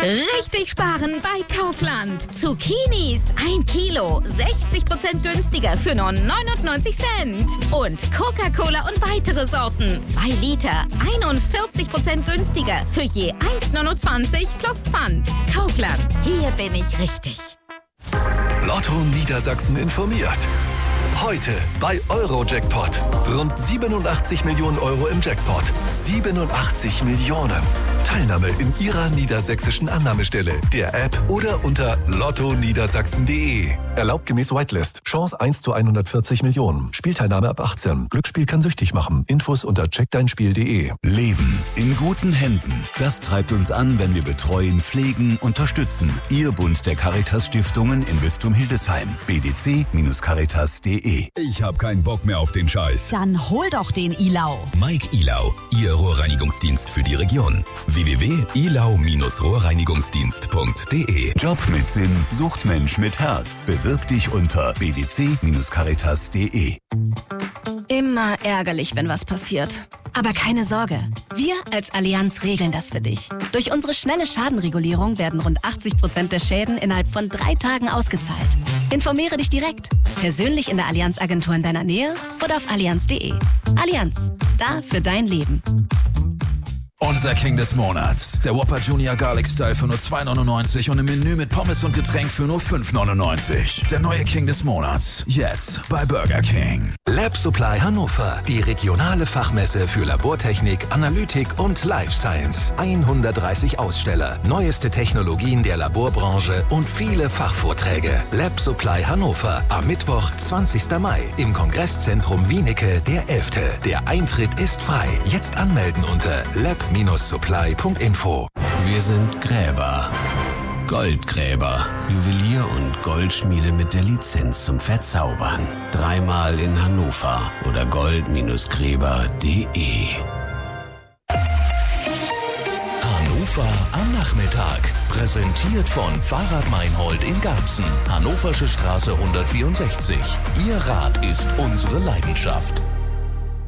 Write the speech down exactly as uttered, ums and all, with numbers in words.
Richtig sparen bei Kaufland. Zucchinis ein Kilo, sechzig Prozent günstiger für nur neunundneunzig Cent. Und Coca-Cola und weitere Sorten, zwei Liter, einundvierzig Prozent günstiger für je eins neunundzwanzig plus Pfand. Kaufland, hier bin ich richtig. Lotto Niedersachsen informiert. Heute bei Eurojackpot. Rund siebenundachtzig Millionen Euro im Jackpot. siebenundachtzig Millionen. Teilnahme in Ihrer niedersächsischen Annahmestelle, der App oder unter lotto niedersachsen punkt de. Erlaubt gemäß Whitelist. Chance eins zu hundertvierzig Millionen. Spielteilnahme ab achtzehn. Glücksspiel kann süchtig machen. Infos unter check dein spiel punkt de. Leben in guten Händen. Das treibt uns an, wenn wir betreuen, pflegen, unterstützen. Ihr Bund der Caritas-Stiftungen in Bistum Hildesheim. b d c Caritas punkt de. Ich hab keinen Bock mehr auf den Scheiß. Dann hol doch den Ilau. Mike Ilau, Ihr Rohrreinigungsdienst für die Region. w w w punkt ilau rohrreinigungsdienst punkt de. Job mit Sinn sucht Mensch mit Herz. Bewirb dich unter b d c Caritas punkt de. Immer ärgerlich, wenn was passiert. Aber keine Sorge, wir als Allianz regeln das für dich. Durch unsere schnelle Schadenregulierung werden rund achtzig Prozent der Schäden innerhalb von drei Tagen ausgezahlt. Informiere dich direkt, persönlich in der Allianz-Agentur in deiner Nähe oder auf allianz punkt de. Allianz, da für dein Leben. Unser King des Monats. Der Whopper Junior Garlic Style für nur zwei neunundneunzig und im Menü mit Pommes und Getränk für nur fünf neunundneunzig. Der neue King des Monats. Jetzt bei Burger King. Lab Supply Hannover. Die regionale Fachmesse für Labortechnik, Analytik und Life Science. hundertdreißig Aussteller, neueste Technologien der Laborbranche und viele Fachvorträge. Lab Supply Hannover. Am Mittwoch, zwanzigsten Mai. Im Kongresszentrum Wienicke, der elfte. Der Eintritt ist frei. Jetzt anmelden unter lab Supply punkt info. Wir sind Gräber. Goldgräber. Juwelier und Goldschmiede mit der Lizenz zum Verzaubern. Dreimal in Hannover oder gold Gräber punkt de. Hannover am Nachmittag. Präsentiert von Fahrrad Meinhold in Garbsen. Hannoversche Straße hundertvierundsechzig. Ihr Rad ist unsere Leidenschaft.